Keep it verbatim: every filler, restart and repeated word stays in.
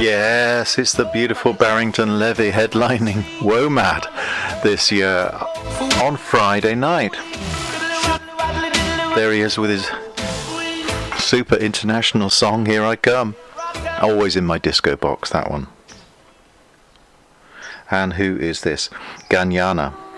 Yes, it's the beautiful Barrington Levy headlining WOMAD this year on Friday night. There he is with his super international song, Here I Come. Always in my disco box, that one. And who is this? Ganyana.